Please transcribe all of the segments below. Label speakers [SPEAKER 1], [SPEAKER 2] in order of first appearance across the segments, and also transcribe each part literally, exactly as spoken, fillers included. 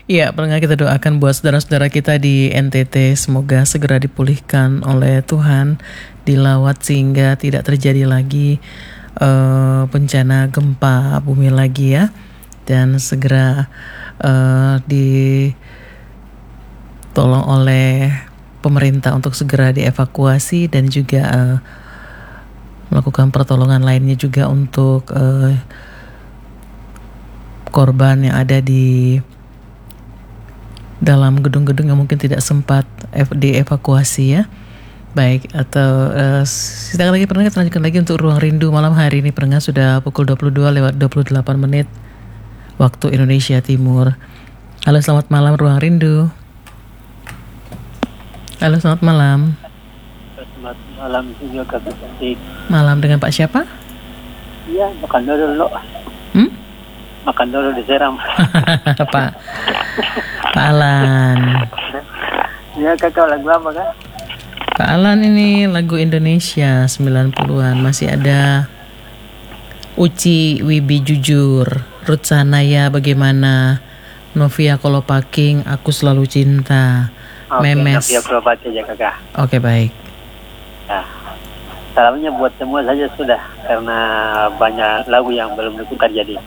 [SPEAKER 1] Ya, pendengar, kita doakan buat saudara-saudara kita di N T T, semoga segera dipulihkan oleh Tuhan, dilawat sehingga tidak terjadi lagi uh, bencana gempa bumi lagi ya, dan segera uh, ditolong oleh pemerintah untuk segera dievakuasi dan juga uh, melakukan pertolongan lainnya juga untuk uh, korban yang ada di dalam gedung-gedung yang mungkin tidak sempat ev- dievakuasi ya. Baik, atau uh, sekali lagi pernah kita lanjutkan lagi untuk Ruang Rindu malam hari ini. Pernah sudah pukul dua puluh dua lewat dua puluh delapan menit waktu Indonesia Timur. Halo, selamat malam Ruang Rindu. Halo, selamat malam.
[SPEAKER 2] Selamat malam juga Kak Cantik.
[SPEAKER 1] Malam dengan Pak siapa?
[SPEAKER 2] Iya, makan dulu lo.
[SPEAKER 1] Hmm?
[SPEAKER 2] Makan dulu di Seram.
[SPEAKER 1] Pak Pak Alan.
[SPEAKER 2] Ya kakak, lagu apa Kak?
[SPEAKER 1] Pak Alan, ini lagu Indonesia sembilan puluhan. Masih ada Uci Wibi Jujur, Ruth Sanaya Bagaimana, Novia Kolopaking Aku Selalu Cinta,
[SPEAKER 2] Oke,
[SPEAKER 1] Memes.
[SPEAKER 2] Novia Kolopaking ya kakak.
[SPEAKER 1] Oke, baik.
[SPEAKER 2] Nah, salamnya buat semua saja sudah, karena banyak lagu yang belum diputar jadi.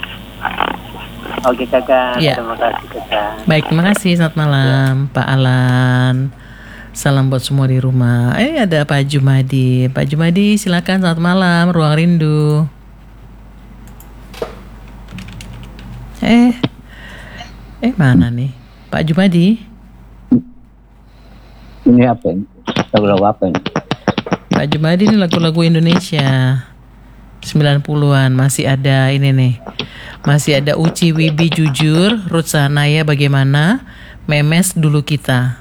[SPEAKER 2] Oke kakak,
[SPEAKER 1] Ya.
[SPEAKER 2] terima kasih kakak.
[SPEAKER 1] Baik, terima kasih. Selamat malam Pak Alan. Salam buat semua di rumah. Eh, ada Pak Jumadi. Pak Jumadi, silakan. Selamat malam, Ruang Rindu. Eh, eh mana nih Pak Jumadi?
[SPEAKER 3] Ini apa ini? Lagu-lagu apa ini?
[SPEAKER 1] Pak Jumadi, ini lagu-lagu Indonesia sembilan puluhan. Masih ada ini nih. Masih ada Uci Wibi Jujur, Ruth Sanaya Bagaimana, Memes Dulu Kita.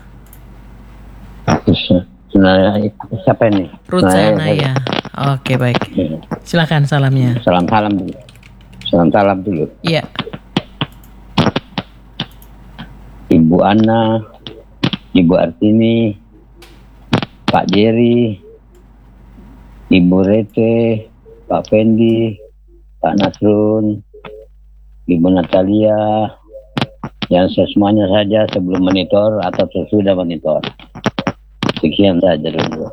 [SPEAKER 3] Sebenarnya siapa ini?
[SPEAKER 1] Ruth Sanaya. Oke, baik. Silakan salamnya.
[SPEAKER 3] Salam-salam dulu. Salam-salam dulu.
[SPEAKER 1] Iya.
[SPEAKER 3] Ibu Ana, Ibu Artini, Pak Jerry, Ibu Rete, Pak Fendi, Pak Nasrun, Ibu Natalia, yang semuanya saja sebelum monitor atau sesudah monitor. Sekian saja dulu.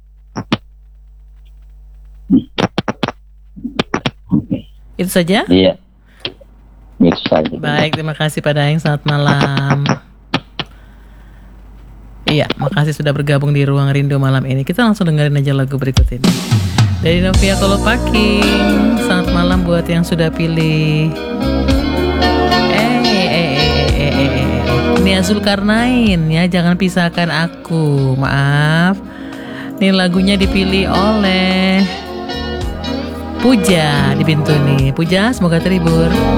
[SPEAKER 3] Hmm. Okay.
[SPEAKER 1] Itu saja?
[SPEAKER 3] Iya. Itu saja.
[SPEAKER 1] Baik, terima kasih Pak Daeng. Selamat malam. Iya, makasih sudah bergabung di Ruang Rindu malam ini. Kita langsung dengerin aja lagu berikut ini. Dari Novia Kolopaking. Selamat malam buat yang sudah pilih. Eh, eh, eh, eh, eh, eh, eh. Nia Zulkarnain ya, jangan pisahkan aku. Maaf. Ini lagunya dipilih oleh Puja di Bintuni. Puja, semoga terhibur.